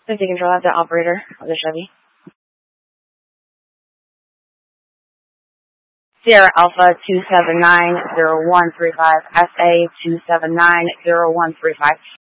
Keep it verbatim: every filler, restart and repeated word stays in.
Safety control, have the operator of the Chevy. Sierra Alpha two seven nine zero one three five, S A two seven nine zero one three five.